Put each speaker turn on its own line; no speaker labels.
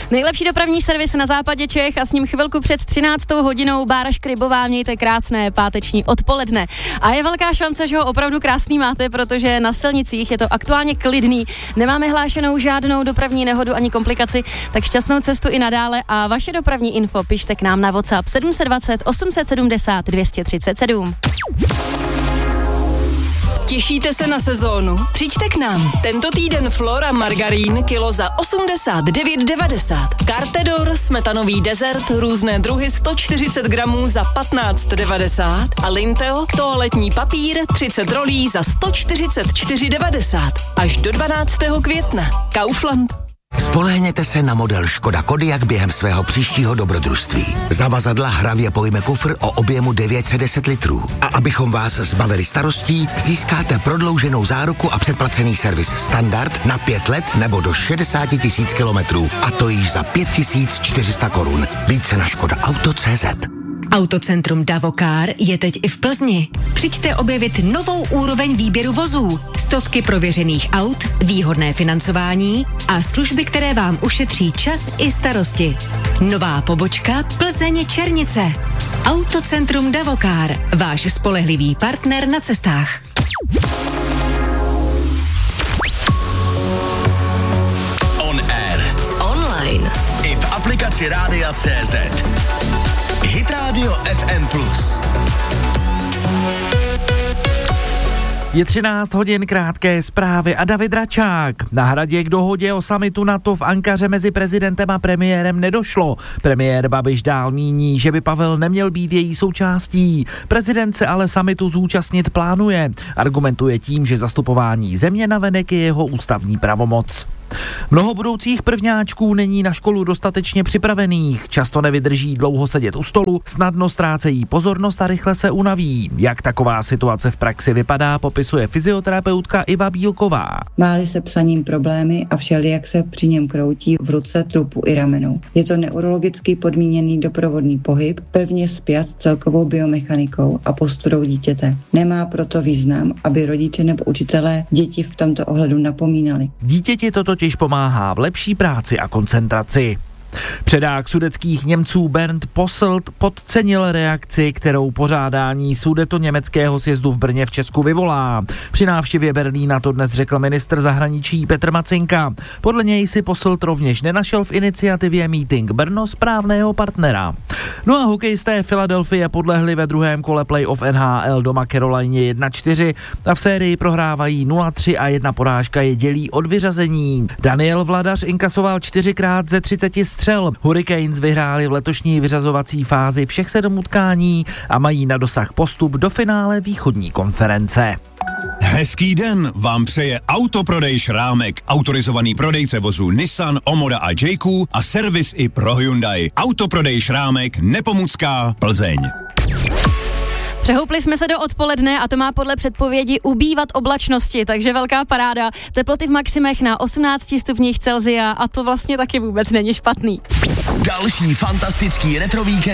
Nejlepší dopravní servis na západě Čech a s ním chvilku před 13. hodinou Bára Škrybová. Mějte krásné páteční odpoledne. A je velká šance, že ho opravdu krásný máte, protože na silnicích je to aktuálně klidný. Nemáme hlášenou žádnou dopravní nehodu ani komplikaci, tak šťastnou cestu i nadále a vaše dopravní info pište k nám na WhatsApp 720 870 237.
Těšíte se na sezónu? Přijďte k nám. Tento týden Flora margarín kilo za 89,90. Cartedor smetanový dezert různé druhy 140 gramů za 15,90 a Linteo toaletní papír 30 rolí za 144,90 až do 12. května. Kaufland.
Spolehněte se na model Škoda Kodiaq během svého příštího dobrodružství. Zavazadla hravě pojme kufr o objemu 910 litrů. A abychom vás zbavili starostí, získáte prodlouženou záruku a předplacený servis standard na 5 let nebo do 60 000 kilometrů. A to již za 5400 korun. Více na škodaauto.cz.
Autocentrum Davokar je teď i v Plzni. Přijďte objevit novou úroveň výběru vozů, stovky prověřených aut, výhodné financování a služby, které vám ušetří čas i starosti. Nová pobočka Plzeň Černice. Autocentrum Davokar, váš spolehlivý partner na cestách.
On air.
Online.
I v aplikaci Rádia CZ. Hit Radio FM+.
Je 13 hodin, krátké zprávy a David Račák. Na Hradě k dohodě o summitu NATO v Ankaře mezi prezidentem a premiérem nedošlo. Premiér Babiš dál míní, že by Pavel neměl být její součástí. Prezident se ale summitu zúčastnit plánuje. Argumentuje tím, že zastupování země navenek je jeho ústavní pravomoc. Mnoho budoucích prvňáčků není na školu dostatečně připravených, často nevydrží dlouho sedět u stolu, snadno ztrácejí pozornost a rychle se unaví. Jak taková situace v praxi vypadá, popisuje fyzioterapeutka Iva Bílková.
Máli se psaním problémy a všelijak se při něm kroutí v ruce, trupu i ramenou. Je to neurologicky podmíněný doprovodný pohyb, pevně spjat s celkovou biomechanikou a posturou dítěte. Nemá proto význam, aby rodiče nebo učitelé děti v tomto ohledu napomínali.
Dítěti to totiž pomáhá v lepší práci a koncentraci. Předák sudetských Němců Bernd Posselt podcenil reakci, kterou pořádání sudetoněmeckého sjezdu v Brně v Česku vyvolá. Při návštěvě Berlína to dnes řekl ministr zahraničí Petr Macinka. Podle něj si Posselt rovněž nenašel v iniciativě Meeting Brno správného partnera. No a hokejisté Philadelphie podlehli ve druhém kole playoff NHL doma Carolině 1-4 a v sérii prohrávají 0-3 a 1 porážka je dělí od vyřazení. Daniel Vladař inkasoval 4krát ze 30 střel. Hurricanes vyhráli v letošní vyřazovací fázi všech 7 utkání a mají na dosah postup do finále východní konference.
Hezký den vám přeje Autoprodej Šrámek, autorizovaný prodejce vozů Nissan, Omoda a J-Q a servis i pro Hyundai. Autoprodej Šrámek, Nepomucká, Plzeň.
Přehoupli jsme se do odpoledne a to má podle předpovědi ubývat oblačnosti, takže velká paráda. Teploty v maximech na 18 stupních Celsia a to vlastně taky vůbec není špatný.
Další fantastický retro víkend